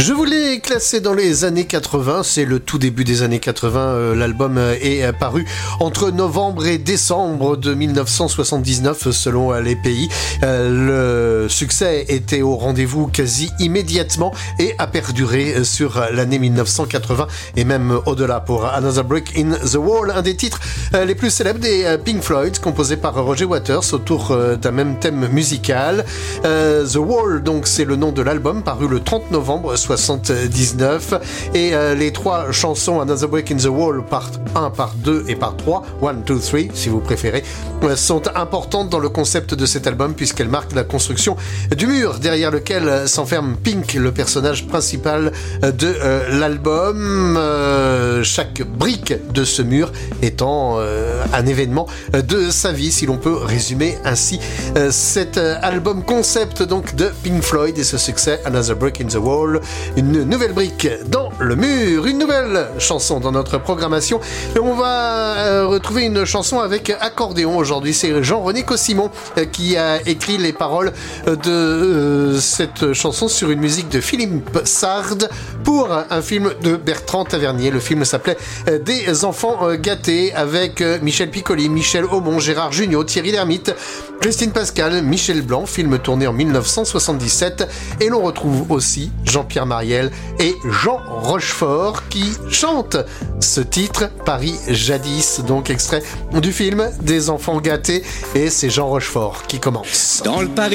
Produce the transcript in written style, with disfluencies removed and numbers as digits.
Je voulais classer dans les années 80, c'est le tout début des années 80, l'album est paru entre novembre et décembre de 1979 selon les pays. Le succès était au rendez-vous quasi immédiatement et a perduré sur l'année 1980 et même au-delà pour Another Brick in the Wall, un des titres les plus célèbres des Pink Floyd, composé par Roger Waters autour d'un même thème musical. The Wall, donc, c'est le nom de l'album, paru le 30 novembre 79, et les trois chansons Another Brick in the Wall, part 1, part 2 et part 3, 1, 2, 3 si vous préférez, sont importantes dans le concept de cet album puisqu'elles marquent la construction du mur derrière lequel s'enferme Pink, le personnage principal de l'album, chaque brique de ce mur étant un événement de sa vie, si l'on peut résumer ainsi cet album concept donc de Pink Floyd et ce succès Another Brick in the Wall, une nouvelle brique dans le mur, une nouvelle chanson dans notre programmation, et on va retrouver une chanson avec accordéon aujourd'hui. C'est Jean-René Cossimon qui a écrit les paroles de cette chanson sur une musique de Philippe Sard pour un film de Bertrand Tavernier. Le film s'appelait Des enfants gâtés, avec Michel Piccoli, Michel Aumont, Gérard Jugnot, Thierry Lhermitte, Christine Pascal, Michel Blanc, film tourné en 1977, et l'on retrouve aussi Jean-Pierre Mariel et Jean Rochefort qui chantent ce titre, Paris jadis, donc extrait du film Des enfants gâtés, et c'est Jean Rochefort qui commence. Dans le Paris